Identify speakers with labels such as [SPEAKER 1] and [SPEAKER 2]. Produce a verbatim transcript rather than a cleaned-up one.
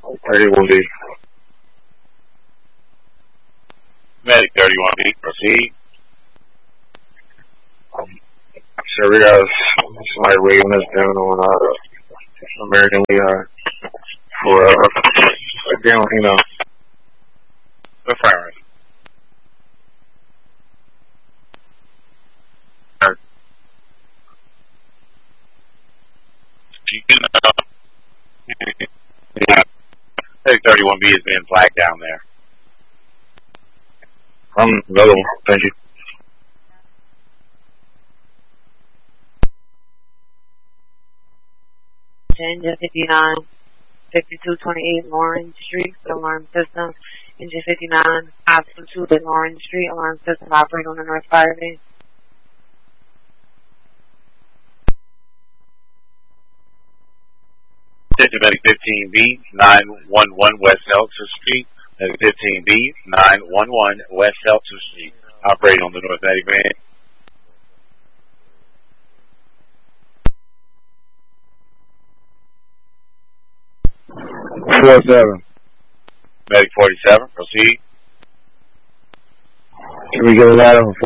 [SPEAKER 1] thirty-one B.
[SPEAKER 2] Medic thirty-one B, proceed.
[SPEAKER 1] Um, so we got somebody waving us down on uh, American Lehigh for uh, down, you know.
[SPEAKER 2] Affirmative. You can, uh, yeah, thirty-one B is being flagged down there.
[SPEAKER 1] Um, another one. Thank you.
[SPEAKER 3] Engine fifty-nine, fifty-two twenty-eight Lawrence Street, alarm system. Engine fifty-nine, Hospital two at Lawrence Street, alarm system operating on the North Fire Base.
[SPEAKER 2] Attention Medic fifteen B, nine one one West Elster Street. Medic fifteen B, nine one one West Elster Street, operating on the North Attic Band.
[SPEAKER 1] four seven.
[SPEAKER 2] Medic forty-seven, proceed.
[SPEAKER 1] Can we get a ladder for